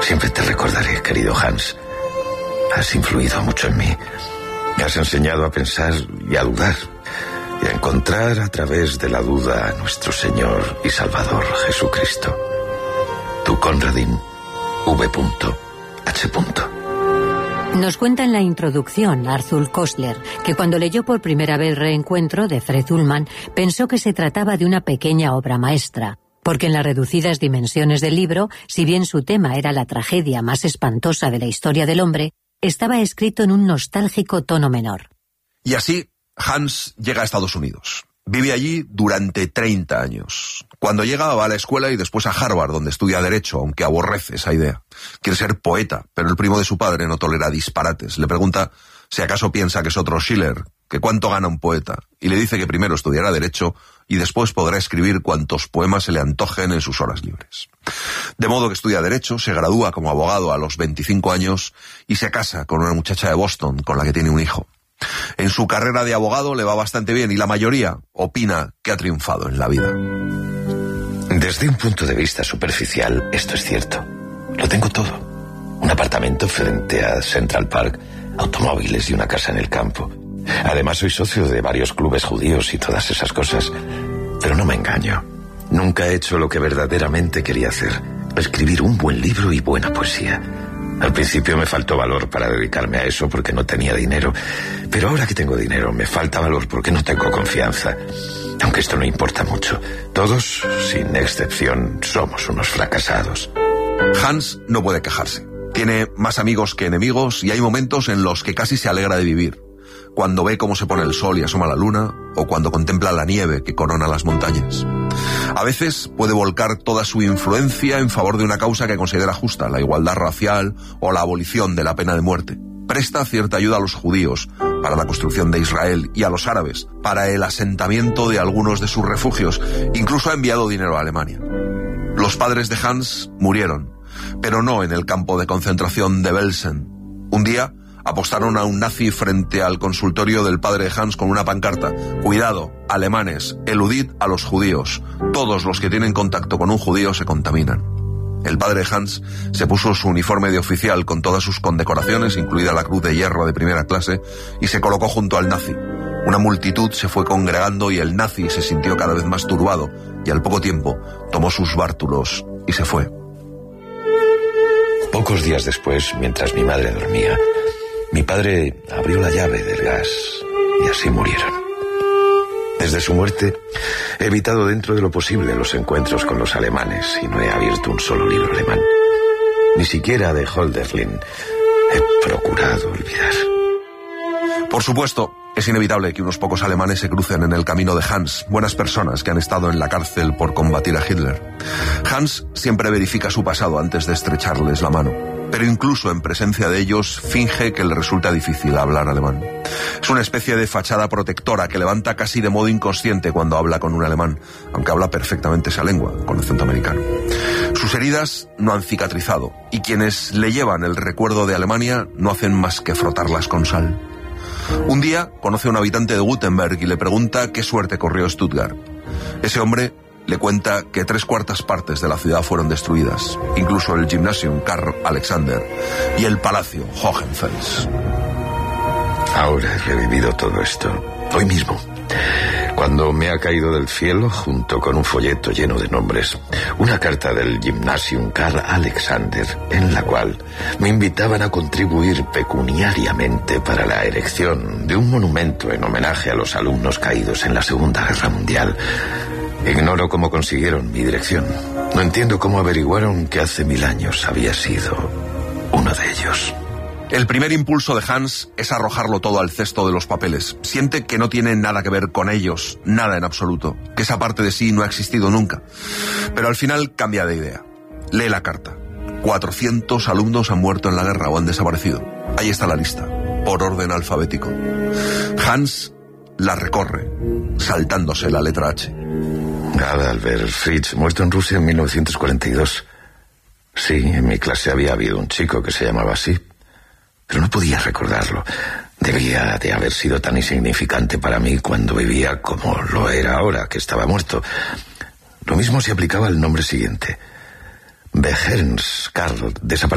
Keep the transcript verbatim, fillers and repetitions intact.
Siempre te recordaré, querido Hans. Has influido mucho en mí. Me has enseñado a pensar y a dudar, y a encontrar a través de la duda a nuestro Señor y Salvador Jesucristo. Tu Conradin V. H. Nos cuenta en la introducción Arthur Koestler que cuando leyó por primera vez Reencuentro de Fred Ullman pensó que se trataba de una pequeña obra maestra, porque en las reducidas dimensiones del libro, si bien su tema era la tragedia más espantosa de la historia del hombre, estaba escrito en un nostálgico tono menor. Y así, Hans llega a Estados Unidos. Vive allí durante treinta años. Cuando llega va a la escuela y después a Harvard, donde estudia Derecho, aunque aborrece esa idea. Quiere ser poeta, pero el primo de su padre no tolera disparates. Le pregunta si acaso piensa que es otro Schiller, que cuánto gana un poeta, y le dice que primero estudiará Derecho y después podrá escribir cuantos poemas se le antojen en sus horas libres. De modo que estudia Derecho, se gradúa como abogado a los veinticinco años y se casa con una muchacha de Boston con la que tiene un hijo. En su carrera de abogado le va bastante bien y la mayoría opina que ha triunfado en la vida. Desde un punto de vista superficial, esto es cierto. Lo tengo todo. Un apartamento frente a Central Park, automóviles y una casa en el campo. Además soy socio de varios clubes judíos y todas esas cosas. Pero no me engaño. Nunca he hecho lo que verdaderamente quería hacer. Escribir un buen libro y buena poesía. Al principio me faltó valor para dedicarme a eso porque no tenía dinero. Pero ahora que tengo dinero me falta valor porque no tengo confianza. Aunque esto no importa mucho. Todos, sin excepción, somos unos fracasados. Hans no puede quejarse. Tiene más amigos que enemigos y hay momentos en los que casi se alegra de vivir. Cuando ve cómo se pone el sol y asoma la luna, o cuando contempla la nieve que corona las montañas. A veces puede volcar toda su influencia en favor de una causa que considera justa, la igualdad racial o la abolición de la pena de muerte. Presta cierta ayuda a los judíos para la construcción de Israel y a los árabes para el asentamiento de algunos de sus refugios. Incluso ha enviado dinero a Alemania. Los padres de Hans murieron, pero no en el campo de concentración de Belsen. Un día apostaron a un nazi frente al consultorio del padre de Hans con una pancarta: cuidado, alemanes, eludid a los judíos. Todos los que tienen contacto con un judío se contaminan. El padre de Hans se puso su uniforme de oficial con todas sus condecoraciones, incluida la cruz de hierro de primera clase, y se colocó junto al nazi. Una multitud se fue congregando y el nazi se sintió cada vez más turbado, y al poco tiempo tomó sus bártulos y se fue. Pocos días después, mientras mi madre dormía, mi padre abrió la llave del gas y así murieron. Desde su muerte he evitado dentro de lo posible los encuentros con los alemanes y no he abierto un solo libro alemán. Ni siquiera de Hölderlin he procurado olvidar. Por supuesto, es inevitable que unos pocos alemanes se crucen en el camino de Hans, buenas personas que han estado en la cárcel por combatir a Hitler. Hans siempre verifica su pasado antes de estrecharles la mano, pero incluso en presencia de ellos finge que le resulta difícil hablar alemán. Es una especie de fachada protectora que levanta casi de modo inconsciente cuando habla con un alemán, aunque habla perfectamente esa lengua, con acento americano. Sus heridas no han cicatrizado, y quienes le llevan el recuerdo de Alemania no hacen más que frotarlas con sal. Un día conoce a un habitante de Gutenberg y le pregunta qué suerte corrió Stuttgart. Ese hombre le cuenta que tres cuartas partes de la ciudad fueron destruidas, incluso el Gymnasium Karl Alexander y el Palacio Hohenfels. Ahora he revivido todo esto, hoy mismo, cuando me ha caído del cielo, junto con un folleto lleno de nombres, una carta del Gymnasium Karl Alexander, en la cual me invitaban a contribuir pecuniariamente para la erección de un monumento en homenaje a los alumnos caídos en la Segunda Guerra Mundial. Ignoro cómo consiguieron mi dirección. No entiendo cómo averiguaron que hace mil años había sido uno de ellos. El primer impulso de Hans es arrojarlo todo al cesto de los papeles. Siente que no tiene nada que ver con ellos, nada en absoluto, que esa parte de sí no ha existido nunca. Pero al final cambia de idea. Lee la carta. cuatrocientos alumnos han muerto en la guerra o han desaparecido. Ahí está la lista, por orden alfabético. Hans la recorre, saltándose la letra H. Adalbert Fritz, muerto en Rusia en mil novecientos cuarenta y dos. Sí, en mi clase había habido un chico que se llamaba así, pero no podía recordarlo. Debía de haber sido tan insignificante para mí cuando vivía como lo era ahora, que estaba muerto. Lo mismo se aplicaba al nombre siguiente. Behrens Karl desapareció